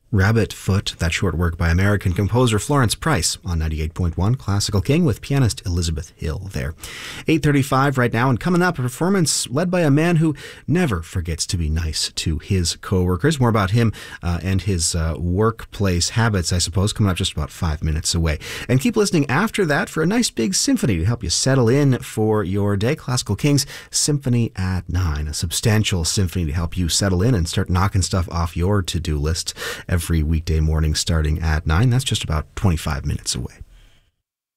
Rabbit Foot, that short work by American composer Florence Price on 98.1 Classical King with pianist Elizabeth Hill there. 8:35 right now, and coming up, a performance led by a man who never forgets to be nice to his coworkers. More about him and his workplace habits, I suppose, coming up just about 5 minutes away. And keep listening after that for a nice big symphony to help you settle in for your day. Classical King's Symphony at 9, a substantial symphony to help you settle in and start knocking stuff off your to-do list every weekday morning starting at 9. That's just about 25 minutes away.